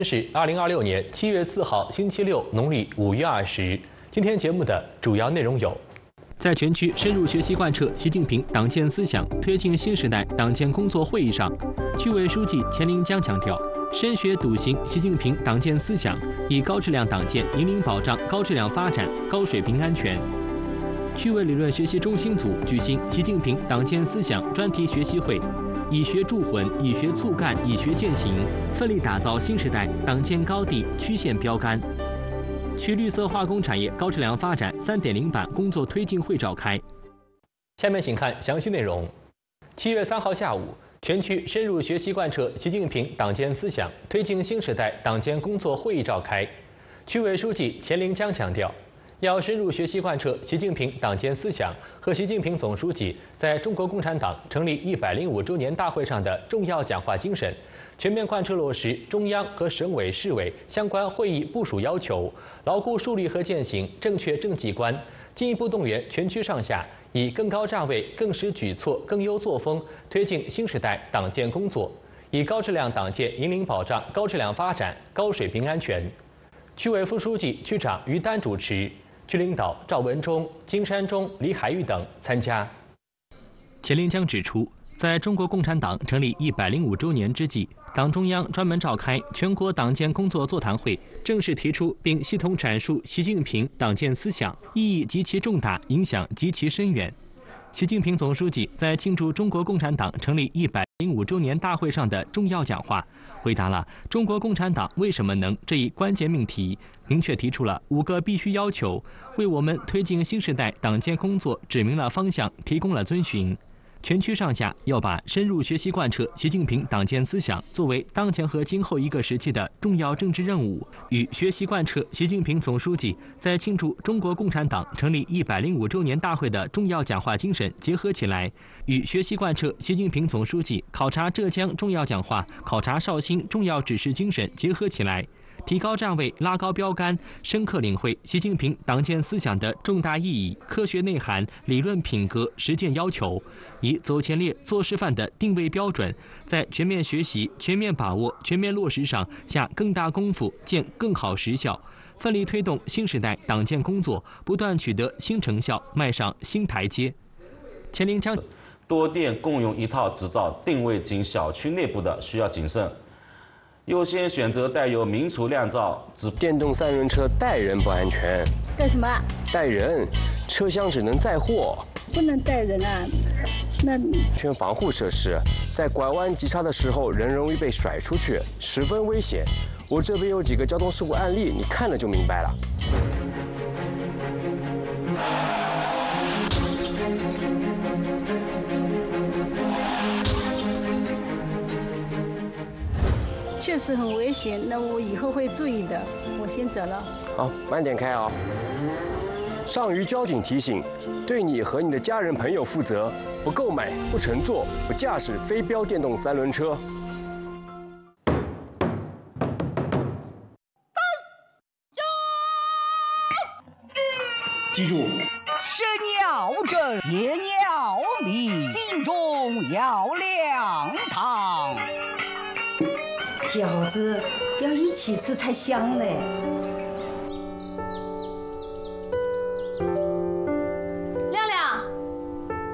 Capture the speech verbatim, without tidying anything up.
是二零二六年七月四号星期六，农历五月二十。今天节目的主要内容有：在全区深入学习贯彻习近平党建思想，推进新时代党建工作会议上，区委书记钱林江强调，深学笃行习近平党建思想，以高质量党建引领保障高质量发展、高水平安全。区委理论学习中心组举行习近平党建思想专题学习会。以学助混，以学促干，以学践行，奋力打造新时代党建高地曲线标杆。区绿色化工产业高质量发展 三点零 版工作推进会召开。下面请看详细内容。七月三号下午，全区深入学习贯彻习近平党建思想，推进新时代党建工作会议召开。区委书记钱林江强调，要深入学习贯彻习近平党建思想和习近平总书记在中国共产党成立一百零五周年大会上的重要讲话精神，全面贯彻落实中央和省委市委相关会议部署要求，牢固树立和践行正确政绩观，进一步动员全区上下以更高站位、更实举措、更优作风推进新时代党建工作，以高质量党建引领保障高质量发展、高水平安全。区委副书记、区长于丹主持。区领导赵文忠、金山中、李海玉等参加。钱林江指出，在中国共产党成立一百零五周年之际，党中央专门召开全国党建工作座谈会，正式提出并系统阐述习近平党建思想，意义极其重大，影响极其深远。习近平总书记在庆祝中国共产党成立一百零五周年大会上的重要讲话，回答了中国共产党为什么能这一关键命题，明确提出了五个必须要求，为我们推进新时代党建工作指明了方向，提供了遵循。全区上下要把深入学习贯彻习近平党建思想作为当前和今后一个时期的重要政治任务，与学习贯彻习近平总书记在庆祝中国共产党成立一百零五周年大会的重要讲话精神结合起来，与学习贯彻习近平总书记考察浙江重要讲话、考察绍兴重要指示精神结合起来，提高站位，拉高标杆，深刻领会习近平党建思想的重大意义、科学内涵、理论品格、实践要求，以走前列、做示范的定位标准，在全面学习、全面把握、全面落实上下更大功夫，见更好实效，奋力推动新时代党建工作不断取得新成效，迈上新台阶。钱林江， 多店共用一套执照，定位仅小区内部的需要谨慎。优先选择带有明除亮照。 电动三轮车带人不安全。 带什么？ 带人，车厢只能载货， 不能带人啊。那全防护设施，在拐弯急刹的时候，人容易被甩出去，十分危险。我这边有几个交通事故案例，你看了就明白了。 确实很危险，那我以后会注意的。我先走了。 好，慢点开哦。上虞交警提醒：对你和你的家人朋友负责，不购买、不乘坐、不驾驶非标电动三轮车。 记住， 身要正，言要明，心中要亮堂。 饺子要一起吃才香嘞。